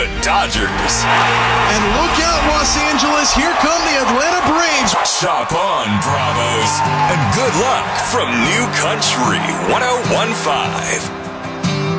The Dodgers. And look out, Los Angeles. Here come the Atlanta Braves. Shop on, Bravos. And good luck from New Country 101.5.